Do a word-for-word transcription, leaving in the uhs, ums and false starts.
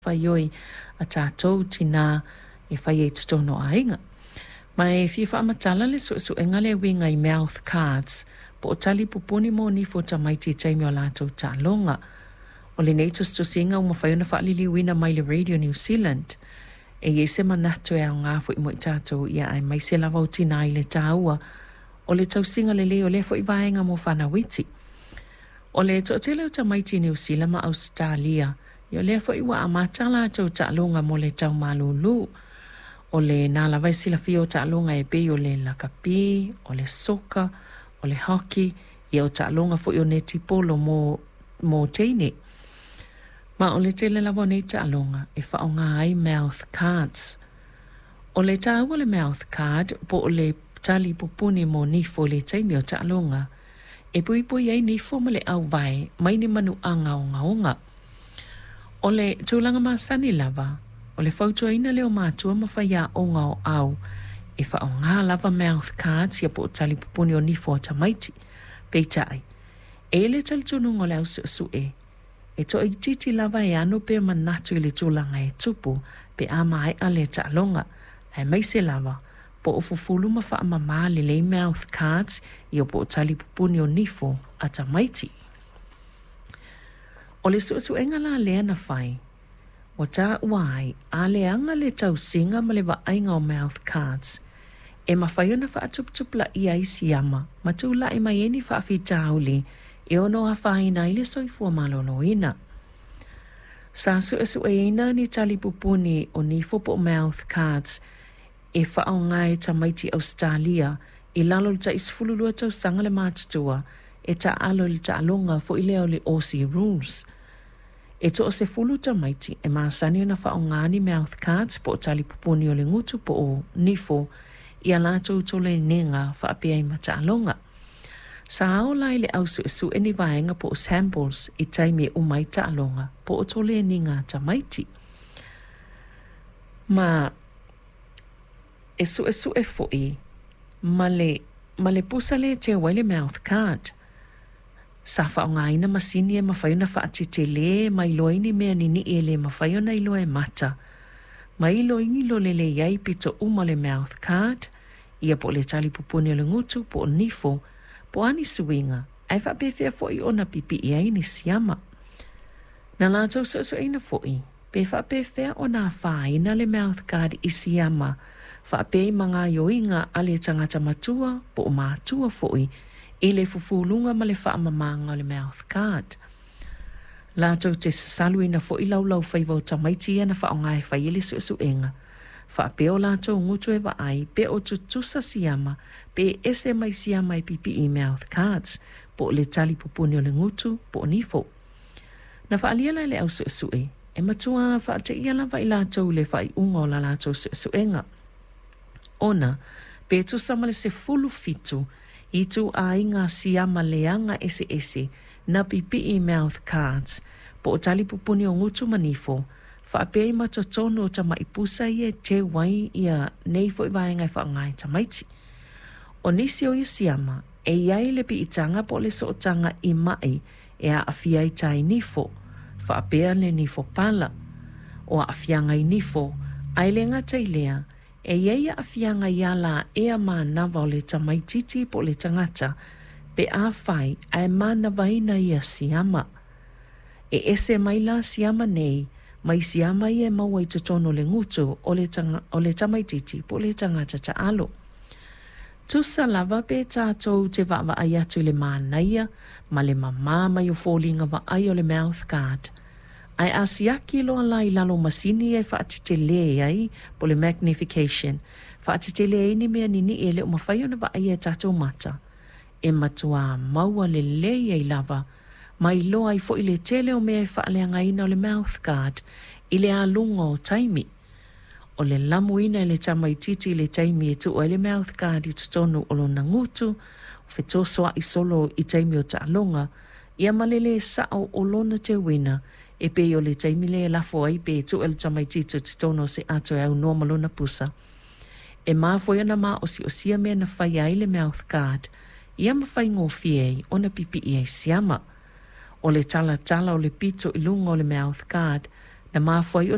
whaioi a tātou tina e whai e tutono a inga. Mai fi wha amatala le su su enga le winga i mouth cards po o tali pupuni mo ni fo tamaiti taimi o lātou tā longa. O le neitus tu singa o mawhaiona wha lili wina mai le Radio New Zealand. E ye se manatu e au ngā fo i mo i tātou ia ai mai se lava o tina i le tāua o le tau singa le leo le fo i vaenga mo whana witi. O le to tele o tamaiti New Zealand ma Australia yo le fo iwa amatala tau ta'alonga mo le tau malulu. O le nala vai sila fio ta'alonga e pe o le lakapi, o le soka, o le hockey, i o ta'alonga fo i o ne tipolo mo, mo teine. Ma o le tele lavo ne ta'alonga e whaonga ai mouth cards. O le tau o le mouth card po o le tali pupuni mo nifo le taimi o ta'alonga e pui pui ai nifo ma le au vai mai ni manu anga o ngaonga. O le tūlanga māsani lava, o le whautua ina leo mātua mawhaia o ngā o au, e wha o ngā lava mouth cards ia po tali pupuni o nifo o tamaiti, peitai. E le tali tūnunga le au su su e, e to i titi lava e anu pe manatu i le tūlanga e tupu, pe ama ai a le ta'alonga, ai mai se lava, po o fufulu ma wha ama le le mouth cards ia po tali pupuni o nifo a tamaiti. O le su enga la lea na whai, o tā uai, a le anga le tau singa ma le waainga o mouth cards, e ma whaiona wha atuptupla i ai siyama, ma tū la e mai eni wha awhi tāuli, e ono a whaina i le soifua malolo ina. Sa su su e ina ni tali pupuni o ni fopo mouth cards, e wha o ngai tamaiti Australia, i lalo ta isfululua tau sanga le mātutua, e ta alo le ta alonga fo i leo le Aussie rules. E to o se fulu tamaiti e maasani o na wha o ngani mouth cards po o tali pupuni o le ngutu po o nifo i a lato uto le nenga wha apia i mata alonga. Sa ao lai le au su su e ni vaenga po o samples i taimi e umai ta alonga po o tole ninga tamaiti. Ma e su e su e fo i ma le, ma le pusa le te wale mouth card. Sa wha o ngaina masini e mawhaiona wha ati te le, mai loini mea nini e le mawhaiona ilo e mata. Mai loini lo le le iai pito uma le mouth card, ia po le tali pupuni o le ngutu po o nifo, po ani suinga, ai wha pe fea fo i ona pipi i ai ni siyama. Na lātou so so eina fo i, pe wha pe fea o nā whaina le mouth card i siyama, wha pe mga yoinga ale tangata matua po o mātua fo i, i le fufulunga ma le whaamamanga o le mouth card. Lātou te sasaluina fo i laulau whaivau tamaiti ana whaonga e whaiele su su enga. Whaapeo lātou ngutu e wa ai, pe o tutusa siyama, pe ese mai siyama i pipi i mouth cards, po le tali pupuni o le ngutu, po nifo. Na whaaliela le au su su e, e matua whaate iala wa i lātou le whai unga o la lātou su su enga. Ona, pe tu samale se fulu fitu, i tu a inga siyama leanga ese ese na pipi i mouth cards po o tali pupuni o ngutu manifo whaapei matatono ta maipusa i e te wai i a neifo i vaenga i whaangai tamaiti. O nisi o i siyama e iai le pi itanga po le sootanga i mai e a awhia i tai nifo whaapea le nifo pala o a awhianga i nifo ai le ngata i lea e iei a whianga iala e a mānawa o le tamaititi po le tangata, pe a whai a e mānawa ina i a siyama. E ese mai la siyama nei, mai siyama i e maua i tutono le ngutu o le, tanga, o le tamaititi po le tangata ta alo. Tusa lava pe tātou te wawa ai atu le mānaia, ma le mamama i o fōlinga wa ai o le mouth card. Ai asiaki loa lai lalo masini e whaatite le ai po le magnification. Whaatite le ai ni mea nini e le o mawhaiona wa ai e tātou mata. E matua maua le le ai lava. Mai loa i fo i le tele o mea e whaaleanga ina o le mouth guard i le alunga o taimi. O le lamu ina e le tamaititi i le taimi e tu o le mouth guard i tutonu o lo nangutu. O whetosoa i solo i taimi o ta alunga. Ia malele sao o lona te wina. E pe o le taimile e lafo ai pe tu el tamaitito te tono se ato e au normalo na pusa. E maa foiana maa o si o sia mea na whai ai le mouth guard. Ia ma whai ngō fiei o na pipi i ai siama. O le tala tala o le pito i lunga o le mouth guard na maa foiana